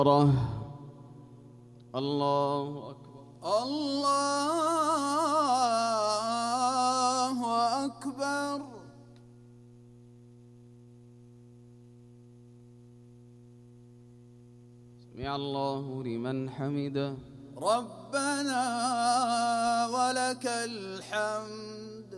الله أكبر. الله أكبر. سمع الله لمن حمده. ربنا ولك الحمد.